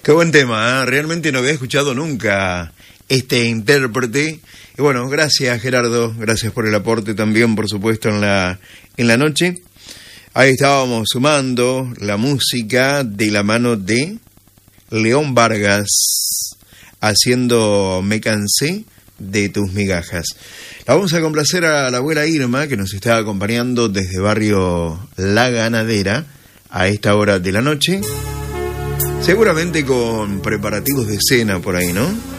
Qué buen tema, ¿eh? Realmente no había escuchado nunca este intérprete. Y bueno, gracias Gerardo, gracias por el aporte también, por supuesto, en la noche. Ahí estábamos sumando la música de la mano de León Vargas, haciendo Me cansé de tus migajas. La vamos a complacer a la abuela Irma, que nos está acompañando desde barrio La Ganadera a esta hora de la noche. Seguramente con preparativos de cena por ahí, ¿no?